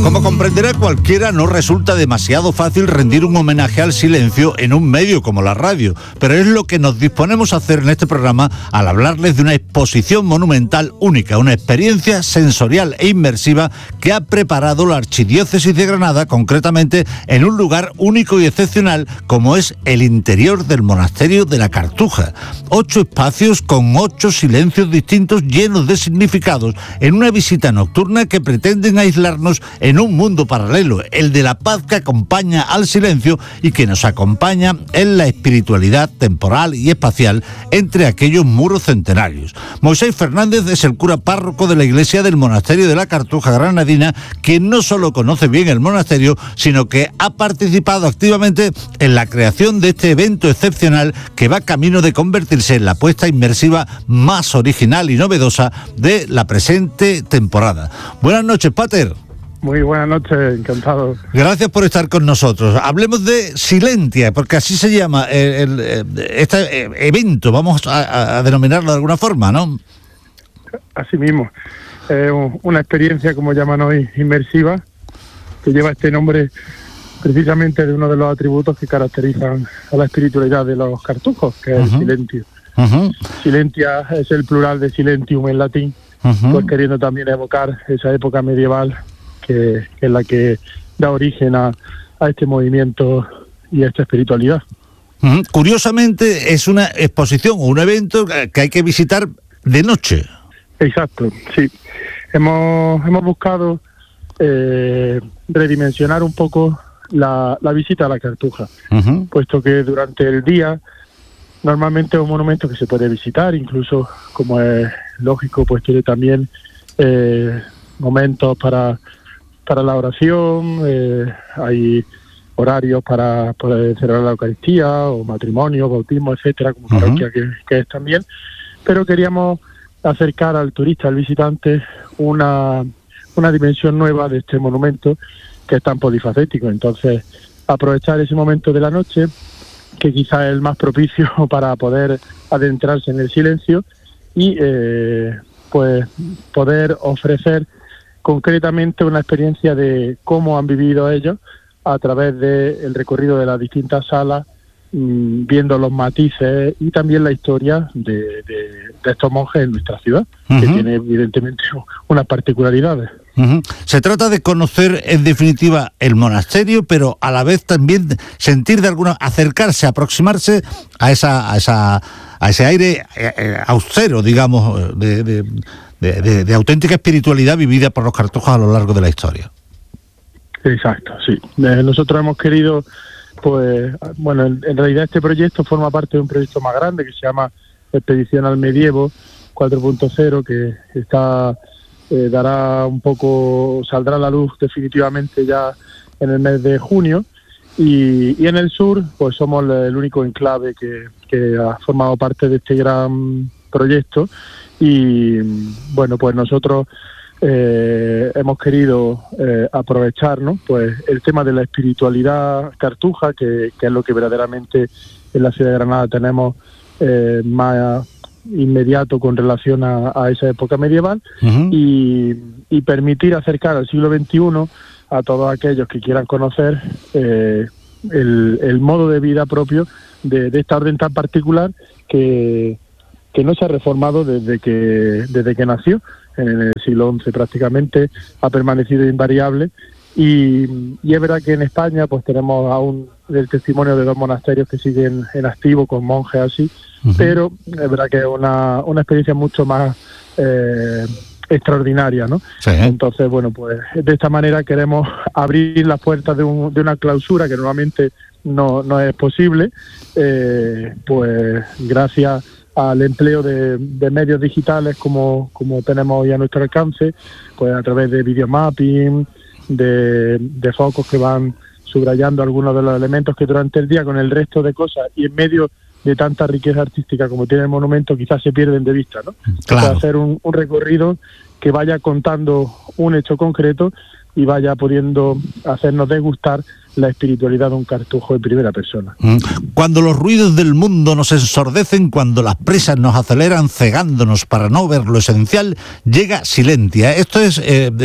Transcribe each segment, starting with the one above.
Como comprenderá cualquiera, no resulta demasiado fácil rendir un homenaje al silencio en un medio como la radio, pero es lo que nos disponemos a hacer en este programa al hablarles de una exposición monumental única, una experiencia sensorial e inmersiva que ha preparado la Archidiócesis de Granada, concretamente en un lugar único y excepcional como es el interior del monasterio de la Cartuja. 8 espacios con 8 silencios distintos llenos de significados en una visita nocturna que pretenden aislarnos en un mundo paralelo, el de la paz que acompaña al silencio y que nos acompaña en la espiritualidad temporal y espacial entre aquellos muros centenarios. Moisés Fernández es el cura párroco de la iglesia del monasterio de la Cartuja granadina, quien no solo conoce bien el monasterio, sino que ha participado activamente en la creación de este evento excepcional que va camino de convertirse en la apuesta inmersiva más original y novedosa de la presente temporada. Buenas noches, Pater. Muy buenas noches, encantado. Gracias por estar con nosotros. Hablemos de Silentia, porque así se llama este evento, vamos a denominarlo de alguna forma, ¿no? Así mismo. Una experiencia, como llaman hoy, inmersiva, que lleva este nombre precisamente de uno de los atributos que caracterizan a la espiritualidad de los cartujos, que es el silentio. Silentia es el plural de silentium en latín, pues queriendo también evocar esa época medieval que es la que da origen a este movimiento y a esta espiritualidad. Curiosamente es una exposición o un evento que hay que visitar de noche. Exacto, sí. Hemos buscado redimensionar un poco la visita a la Cartuja, puesto que durante el día normalmente es un monumento que se puede visitar, incluso, como es lógico, pues tiene también momentos para la oración, hay horarios para poder celebrar la Eucaristía o matrimonio, bautismo, etcétera, como parroquia que es también, pero queríamos acercar al turista, al visitante, una dimensión nueva de este monumento que es tan polifacético. Entonces, aprovechar ese momento de la noche, que quizás es el más propicio para poder adentrarse en el silencio y pues poder ofrecer concretamente una experiencia de cómo han vivido ellos a través del recorrido de las distintas salas, viendo los matices y también la historia de estos monjes en nuestra ciudad, que tiene evidentemente unas particularidades. Se trata de conocer en definitiva el monasterio, pero a la vez también sentir de alguna, acercarse, aproximarse a ese aire austero, digamos, de auténtica espiritualidad vivida por los cartujos a lo largo de la historia. Exacto, sí. Nosotros hemos querido, pues, bueno, en realidad este proyecto forma parte de un proyecto más grande que se llama Expedición al Medievo 4.0, que está dará un poco, saldrá a la luz definitivamente ya en el mes de junio, y en el sur pues somos el único enclave que ha formado parte de este gran proyecto. Y bueno, pues nosotros hemos querido aprovechar, ¿no?, pues el tema de la espiritualidad cartuja, que es lo que verdaderamente en la ciudad de Granada tenemos más inmediato con relación a esa época medieval, y permitir acercar al siglo XXI a todos aquellos que quieran conocer el modo de vida propio de esta orden tan particular que no se ha reformado desde que nació en el siglo XI, prácticamente ha permanecido invariable. Y es verdad que en España pues tenemos aún el testimonio de 2 monasterios que siguen en activo con monjes así, pero es verdad que es una experiencia mucho más extraordinaria, ¿no? Sí. Entonces, bueno, pues de esta manera queremos abrir las puertas de una clausura que normalmente no es posible, pues gracias al empleo de medios digitales como tenemos hoy a nuestro alcance, pues a través de videomapping, de focos que van subrayando algunos de los elementos que durante el día, con el resto de cosas y en medio de tanta riqueza artística como tiene el monumento, quizás se pierden de vista, ¿no? Claro. Para hacer un recorrido que vaya contando un hecho concreto y vaya pudiendo hacernos degustar la espiritualidad de un cartujo en primera persona. Cuando los ruidos del mundo nos ensordecen, cuando las prisas nos aceleran cegándonos para no ver lo esencial, llega Silentia. Esto es,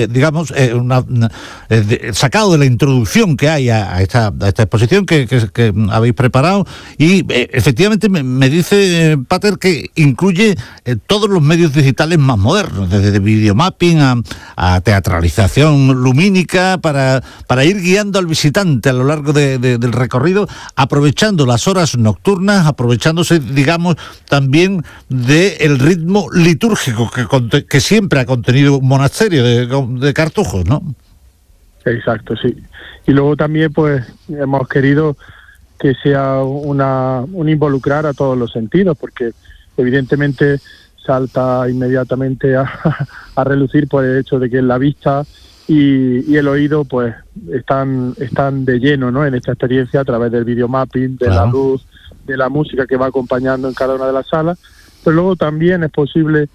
sacado de la introducción que hay a esta exposición que habéis preparado, y efectivamente me dice Pater que incluye todos los medios digitales más modernos, desde videomapping a teatralización lumínica, para ir guiando al visitante a lo largo del recorrido, aprovechando las horas nocturnas, aprovechándose, digamos, también del ritmo litúrgico que siempre ha contenido un monasterio de cartujos, ¿no? Exacto, sí. Y luego también, pues, hemos querido que sea un involucrar a todos los sentidos, porque evidentemente salta inmediatamente a relucir por el hecho de que la vista y el oído pues están de lleno, ¿no?, en esta experiencia a través del videomapping, de la luz, de la música que va acompañando en cada una de las salas. Pero luego también es posible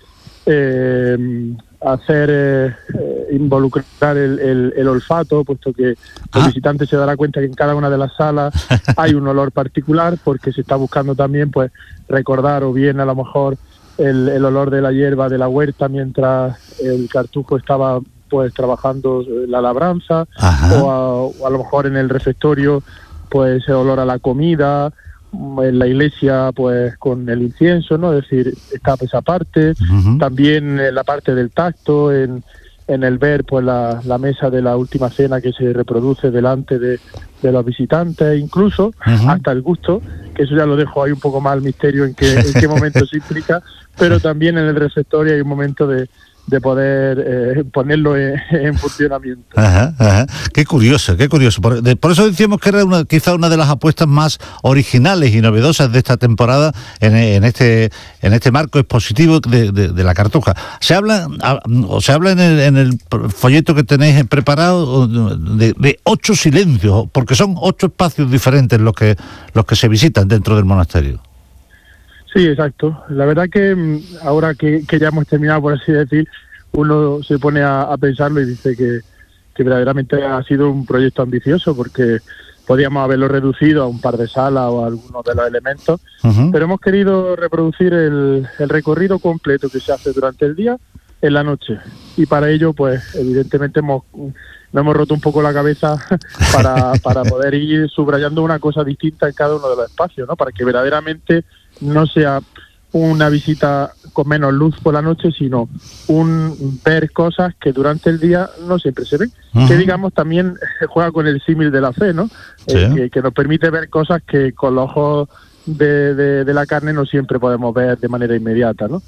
involucrar el olfato, puesto que el visitante se dará cuenta que en cada una de las salas hay un olor particular, porque se está buscando también pues recordar, o bien a lo mejor el olor de la hierba de la huerta mientras el cartujo estaba pues trabajando la labranza, o a lo mejor en el refectorio pues el olor a la comida, en la iglesia pues con el incienso, ¿no? Es decir, está esa parte, también en la parte del tacto, en el ver pues la mesa de la última cena que se reproduce delante de los visitantes, incluso hasta el gusto, que eso ya lo dejo ahí un poco más al misterio en qué momento se implica, pero también en el refectorio hay un momento de poder ponerlo en funcionamiento. Qué curioso. Por eso decíamos que era quizá una de las apuestas más originales y novedosas de esta temporada en este marco expositivo de la Cartuja. Se habla en el folleto que tenéis preparado de 8 silencios, porque son 8 espacios diferentes los que se visitan dentro del monasterio. Sí, exacto. La verdad que ahora que ya hemos terminado, por así decir, uno se pone a pensarlo y dice que verdaderamente ha sido un proyecto ambicioso, porque podíamos haberlo reducido a un par de salas o a algunos de los elementos, pero hemos querido reproducir el recorrido completo que se hace durante el día en la noche. Y para ello, pues evidentemente nos hemos roto un poco la cabeza para poder ir subrayando una cosa distinta en cada uno de los espacios, ¿no? Para que verdaderamente no sea una visita con menos luz por la noche, sino ver cosas que durante el día no siempre se ven. Que digamos también juega con el símil de la fe, ¿no? Sí. Que nos permite ver cosas que con los ojos de la carne no siempre podemos ver de manera inmediata, ¿no?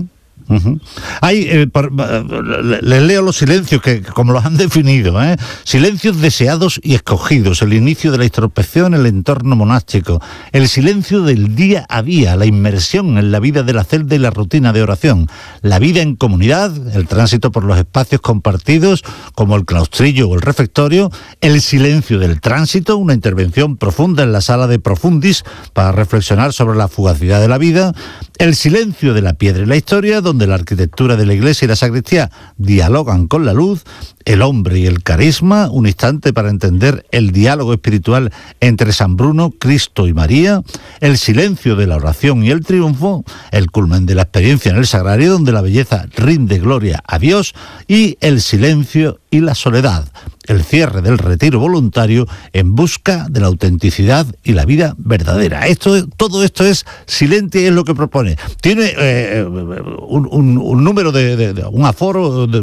Les leo los silencios que como los han definido, silencios deseados y escogidos, el inicio de la introspección, el entorno monástico, el silencio del día a día, la inmersión en la vida de la celda y la rutina de oración, la vida en comunidad, el tránsito por los espacios compartidos como el claustrillo o el refectorio, el silencio del tránsito, una intervención profunda en la sala de Profundis para reflexionar sobre la fugacidad de la vida, el silencio de la piedra y la historia, donde la arquitectura de la iglesia y la sacristía dialogan con la luz, el hombre y el carisma, un instante para entender el diálogo espiritual entre San Bruno, Cristo y María, el silencio de la oración y el triunfo, el culmen de la experiencia en el sagrario, donde la belleza rinde gloria a Dios, y el silencio y la soledad, el cierre del retiro voluntario en busca de la autenticidad y la vida verdadera. Todo esto es Silentia, es lo que propone. Tiene un número un aforo